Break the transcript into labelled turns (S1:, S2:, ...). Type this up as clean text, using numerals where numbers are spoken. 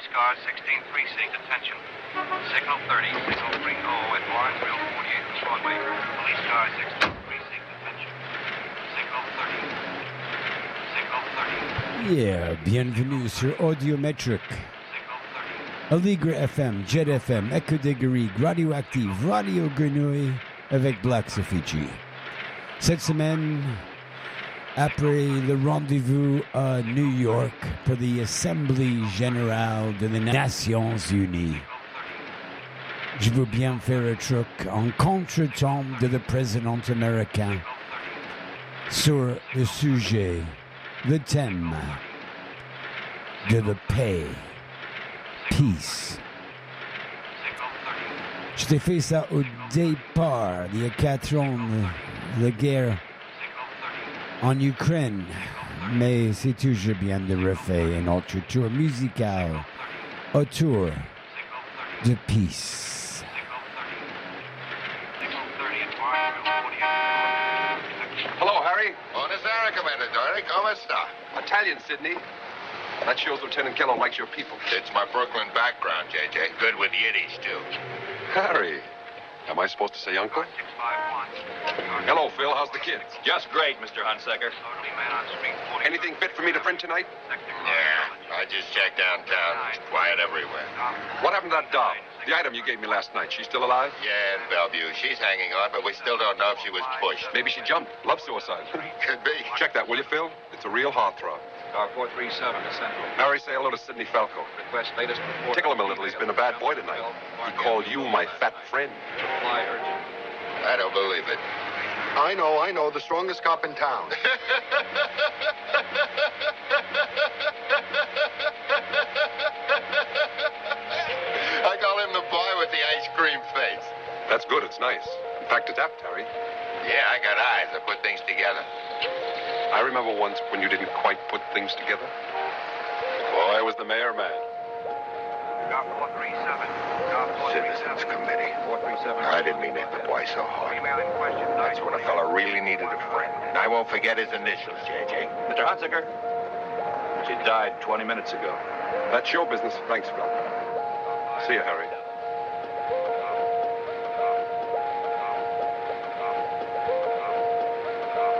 S1: car, 16th Precinct, attention. Signal 30, signal 30 at Lawrenceville, 48th Broadway. Police car, 16th Precinct, attention. Signal 30. Signal 30.
S2: Yeah, bienvenue sur Audiometric.
S1: Signal 30.
S2: Aligre FM, Jet FM, Echo Degari, Radioactive, Radio Grenouille, avec Black Sofici. Cette semaine, après le rendez-vous à New York pour l'Assemblée générale des Nations Unies, je veux bien faire un truc en contretemps de le président américain sur le sujet, le thème de la paix, peace. Je t'ai fait ça au départ, il y a 4 ans, la guerre en Ukraine, mais c'est toujours bien de refaire un autre tour musical autour de peace.
S3: Hello, Harry.
S4: Buonasera, Commendatore. Come sta?
S3: Italian, Sydney. That shows Lieutenant Kello likes your people.
S4: It's my Brooklyn background, JJ. Good with Yiddish, too.
S3: Harry. Am I supposed to say uncle? Hello, Phil. How's the kids?
S5: Just great, Mr. Hunsaker.
S3: Anything fit for me to print tonight?
S4: Yeah, I just checked downtown. It's quiet everywhere.
S3: What happened to that doll? The item you gave me last night. She's still alive?
S4: Yeah, in Bellevue. She's hanging on, but we still don't know if she was pushed.
S3: Maybe she jumped. Love suicide.
S4: Could be.
S3: Check that, will you, Phil? It's a real heartthrob.
S5: Car 437 to Central.
S3: Harry, say hello to Sidney Falco.
S5: Request latest report.
S3: Tickle him a little. He's been a bad boy tonight. He called you my fat friend.
S5: Reply urgent.
S4: I don't believe it.
S6: I know. The strongest cop in town.
S4: I call him the boy with the ice cream face.
S3: That's good. It's nice. In fact, it's apt, Harry.
S4: Yeah, I got eyes that put things together.
S3: I remember once when you didn't quite put things together. Boy, was the mayor mad.
S1: Car 437.
S4: Citizens Committee.
S5: 437.
S4: I didn't mean to hit the boy so hard.
S1: Email in question.
S4: That's when a fella really needed a friend. And I won't forget his initials, JJ.
S5: Mr. Hunsaker. She died 20 minutes ago.
S3: That's your business. Thanks, Phil. See you, Harry.